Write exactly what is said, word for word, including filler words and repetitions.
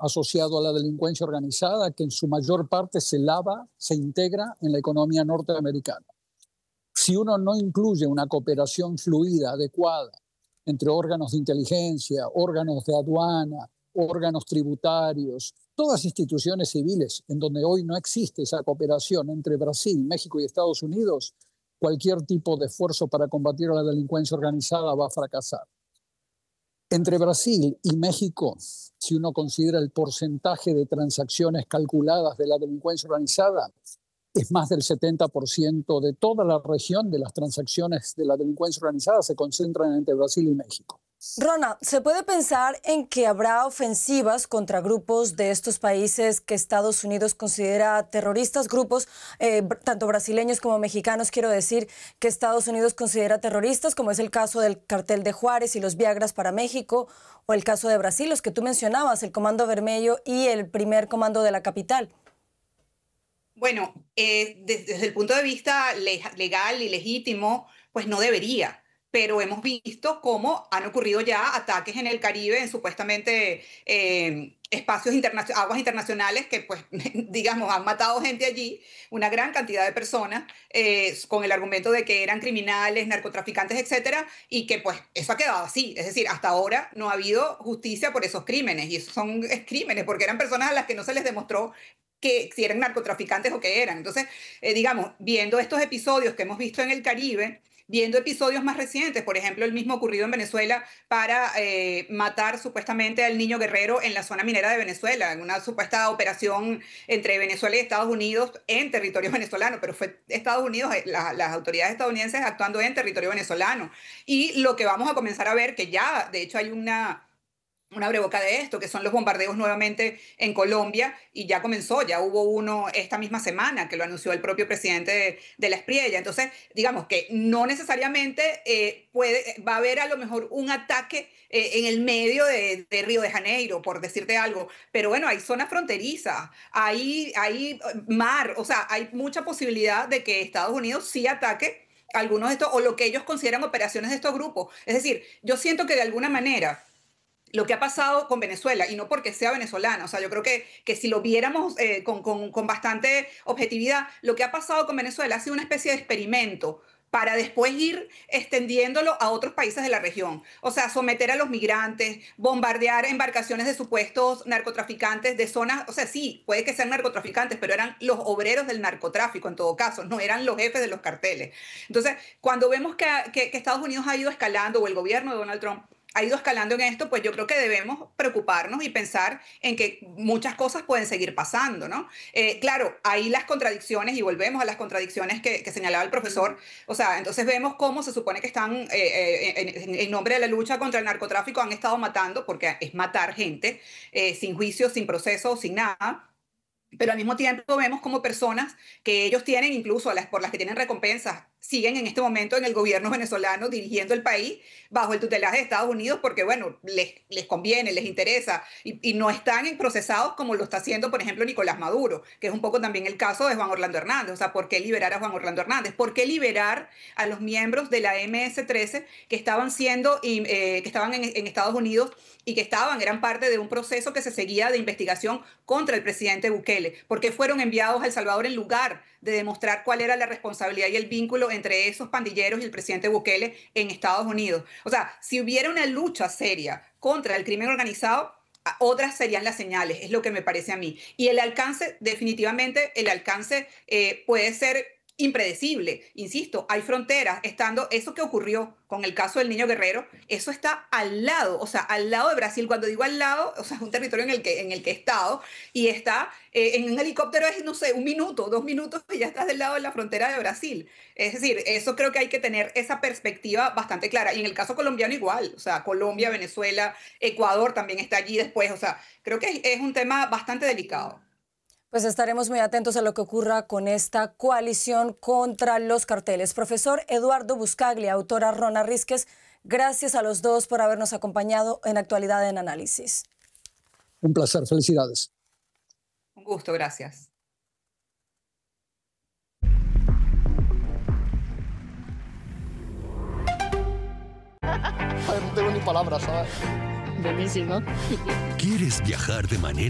asociado a la delincuencia organizada que en su mayor parte se lava, se integra en la economía norteamericana. Si uno no incluye una cooperación fluida, adecuada, entre órganos de inteligencia, órganos de aduana, órganos tributarios, todas instituciones civiles, en donde hoy no existe esa cooperación entre Brasil, México y Estados Unidos, cualquier tipo de esfuerzo para combatir a la delincuencia organizada va a fracasar. Entre Brasil y México, si uno considera el porcentaje de transacciones calculadas de la delincuencia organizada, es más del setenta por ciento de toda la región de las transacciones de la delincuencia organizada se concentran entre Brasil y México. Rona, ¿se puede pensar en que habrá ofensivas contra grupos de estos países que Estados Unidos considera terroristas? Grupos, eh, tanto brasileños como mexicanos, quiero decir, que Estados Unidos considera terroristas, como es el caso del cartel de Juárez y los Viagras para México, o el caso de Brasil, los que tú mencionabas, el Comando Vermelho y el primer comando de la capital. Bueno, eh, desde, desde el punto de vista legal y legítimo, pues no debería. Pero hemos visto cómo han ocurrido ya ataques en el Caribe, en supuestamente eh, espacios internacionales, aguas internacionales que, pues, digamos, han matado gente allí, una gran cantidad de personas, eh, con el argumento de que eran criminales, narcotraficantes, etcétera, y que, pues, eso ha quedado así. Es decir, hasta ahora no ha habido justicia por esos crímenes, y esos son crímenes porque eran personas a las que no se les demostró que si eran narcotraficantes o qué eran. Entonces, eh, digamos, viendo estos episodios que hemos visto en el Caribe, viendo episodios más recientes, por ejemplo, el mismo ocurrido en Venezuela para eh, matar supuestamente al niño guerrero en la zona minera de Venezuela, en una supuesta operación entre Venezuela y Estados Unidos en territorio venezolano, pero fue Estados Unidos, la, las autoridades estadounidenses actuando en territorio venezolano. Y lo que vamos a comenzar a ver, que ya de hecho hay una... una abreboca de esto, que son los bombardeos nuevamente en Colombia, y ya comenzó, ya hubo uno esta misma semana, que lo anunció el propio presidente de, de la Espriella. Entonces, digamos que no necesariamente eh, puede, va a haber a lo mejor un ataque eh, en el medio de, de Río de Janeiro, por decirte algo, pero bueno, hay zona fronteriza, hay, hay mar, o sea, hay mucha posibilidad de que Estados Unidos sí ataque algunos de estos, o lo que ellos consideran operaciones de estos grupos. Es decir, yo siento que de alguna manera lo que ha pasado con Venezuela, y no porque sea venezolana, o sea, yo creo que, que si lo viéramos eh, con, con, con bastante objetividad, lo que ha pasado con Venezuela ha sido una especie de experimento para después ir extendiéndolo a otros países de la región. O sea, someter a los migrantes, bombardear embarcaciones de supuestos narcotraficantes de zonas, o sea, sí, puede que sean narcotraficantes, pero eran los obreros del narcotráfico en todo caso, no eran los jefes de los carteles. Entonces, cuando vemos que, que, que Estados Unidos ha ido escalando, o el gobierno de Donald Trump ha ido escalando en esto, pues yo creo que debemos preocuparnos y pensar en que muchas cosas pueden seguir pasando, ¿no? Eh, claro, hay las contradicciones, y volvemos a las contradicciones que, que señalaba el profesor. O sea, entonces vemos cómo se supone que están, eh, eh, en, en nombre de la lucha contra el narcotráfico, han estado matando, porque es matar gente, eh, sin juicio, sin proceso, sin nada. Pero al mismo tiempo vemos como personas que ellos tienen, incluso las, por las que tienen recompensas, siguen en este momento en el gobierno venezolano dirigiendo el país bajo el tutelaje de Estados Unidos porque, bueno, les, les conviene, les interesa, y, y no están en procesados como lo está haciendo, por ejemplo, Nicolás Maduro, que es un poco también el caso de Juan Orlando Hernández. O sea, ¿por qué liberar a Juan Orlando Hernández? ¿Por qué liberar a los miembros de la eme ese trece que estaban siendo, eh, que estaban en, en Estados Unidos y que estaban, eran parte de un proceso que se seguía de investigación contra el presidente Bukele? ¿Por qué fueron enviados a El Salvador en lugar de demostrar cuál era la responsabilidad y el vínculo entre esos pandilleros y el presidente Bukele en Estados Unidos? O sea, si hubiera una lucha seria contra el crimen organizado, otras serían las señales, es lo que me parece a mí. Y el alcance, definitivamente, el alcance eh, puede ser impredecible. Insisto, hay fronteras, estando eso que ocurrió con el caso del niño guerrero, eso está al lado, o sea, al lado de Brasil. Cuando digo al lado, o sea, es un territorio en el que, en el que he estado, y está eh, en un helicóptero, es, no sé, un minuto, dos minutos, y ya estás del lado de la frontera de Brasil. Es decir, eso creo que hay que tener esa perspectiva bastante clara. Y en el caso colombiano igual, o sea, Colombia, Venezuela, Ecuador también está allí después. O sea, creo que es, es un tema bastante delicado. Pues estaremos muy atentos a lo que ocurra con esta coalición contra los carteles. Profesor Eduardo Buscaglia, autora Rona Rísquez, gracias a los dos por habernos acompañado en Actualidad en Análisis. Un placer, felicidades. Un gusto, gracias. Ay, no tengo ni palabras, ¿sabes? Buenísimo. ¿Quieres viajar de manera